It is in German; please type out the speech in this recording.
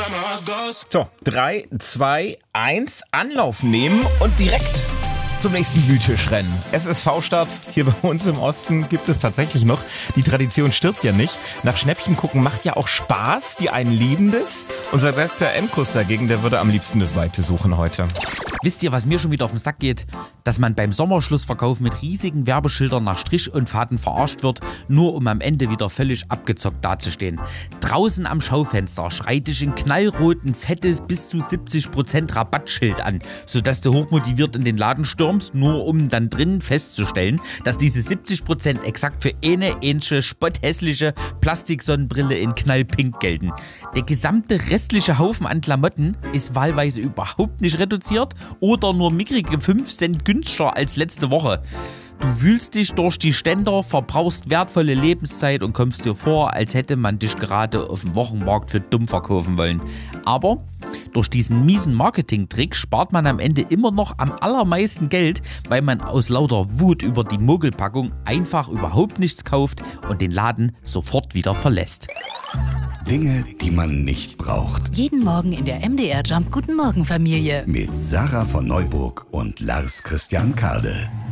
So, 3, 2, 1, Anlauf nehmen und direkt zum nächsten Blühtischrennen. SSV-Start hier bei uns im Osten gibt es tatsächlich noch. Die Tradition stirbt ja nicht. Nach Schnäppchen gucken macht ja auch Spaß. Die einen lieben das. Unser Dr. Emkus dagegen, der würde am liebsten das Weite suchen heute. Wisst ihr, was mir schon wieder auf den Sack geht? Dass man beim Sommerschlussverkauf mit riesigen Werbeschildern nach Strich und Faden verarscht wird, nur um am Ende wieder völlig abgezockt dazustehen. Draußen am Schaufenster schreit dich ein knallroten, fettes bis zu 70% Rabattschild an, sodass du hochmotiviert in den Laden stürmst, nur um dann drinnen festzustellen, dass diese 70% exakt für eine ähnliche spotthässliche Plastiksonnenbrille in knallpink gelten. Der gesamte restliche Haufen an Klamotten ist wahlweise überhaupt nicht reduziert oder nur mickrige 5 Cent günstiger als letzte Woche. Du wühlst dich durch die Ständer, verbrauchst wertvolle Lebenszeit und kommst dir vor, als hätte man dich gerade auf dem Wochenmarkt für dumm verkaufen wollen. Aber durch diesen miesen Marketing-Trick spart man am Ende immer noch am allermeisten Geld, weil man aus lauter Wut über die Mogelpackung einfach überhaupt nichts kauft und den Laden sofort wieder verlässt. Dinge, die man nicht braucht. Jeden Morgen in der MDR Jump Guten Morgen Familie. Mit Sarah von Neuburg und Lars Christian Kade.